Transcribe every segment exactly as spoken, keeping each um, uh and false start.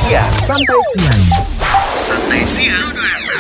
siang. Santai siang. Santai siang.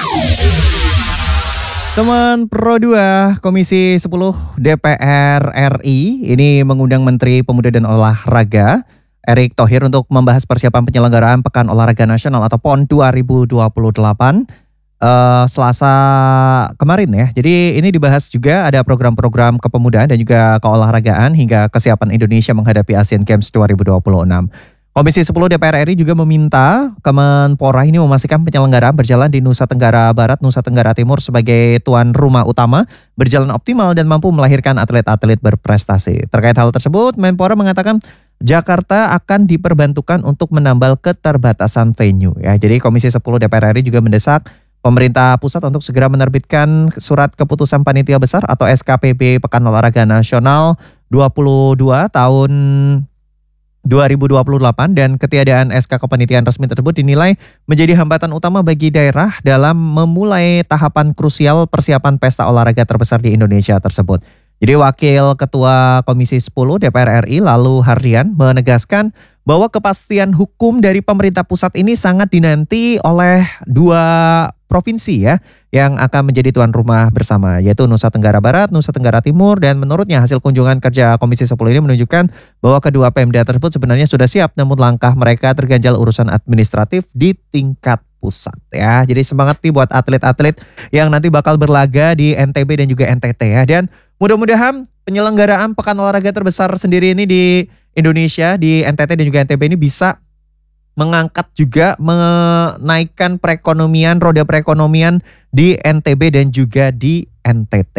Teman Pro dua Komisi sepuluh D P R R I ini mengundang Menteri Pemuda dan Olahraga Erick Thohir untuk membahas persiapan penyelenggaraan Pekan Olahraga Nasional atau PON dua ribu dua puluh delapan uh, Selasa kemarin ya. Jadi ini dibahas juga ada program-program kepemudaan dan juga keolahragaan hingga kesiapan Indonesia menghadapi Asian Games dua ribu dua puluh enam. Komisi sepuluh D P R R I juga meminta Kemenpora ini memastikan penyelenggaraan berjalan di Nusa Tenggara Barat, Nusa Tenggara Timur sebagai tuan rumah utama berjalan optimal dan mampu melahirkan atlet-atlet berprestasi. Terkait hal tersebut, Menpora mengatakan Jakarta akan diperbantukan untuk menambal keterbatasan venue. Ya, jadi Komisi sepuluh D P R R I juga mendesak pemerintah pusat untuk segera menerbitkan surat keputusan panitia besar atau S K P B Pekan Olahraga Nasional dua puluh dua tahun dua ribu dua puluh delapan dan ketiadaan S K kepanitiaan resmi tersebut dinilai menjadi hambatan utama bagi daerah dalam memulai tahapan krusial persiapan pesta olahraga terbesar di Indonesia tersebut. Jadi Wakil Ketua Komisi sepuluh D P R R I Lalu Hardian menegaskan bahwa kepastian hukum dari pemerintah pusat ini sangat dinanti oleh dua provinsi ya yang akan menjadi tuan rumah bersama, yaitu Nusa Tenggara Barat, Nusa Tenggara Timur, dan menurutnya hasil kunjungan kerja Komisi sepuluh ini menunjukkan bahwa kedua Pemda tersebut sebenarnya sudah siap, namun langkah mereka terganjal urusan administratif di tingkat pusat ya. Jadi semangat nih buat atlet-atlet yang nanti bakal berlaga di N T B dan juga N T T ya. Dan mudah-mudahan penyelenggaraan Pekan Olahraga terbesar sendiri ini di Indonesia, di N T T dan juga N T B ini bisa mengangkat juga, menaikkan perekonomian, roda perekonomian di N T B dan juga di N T T.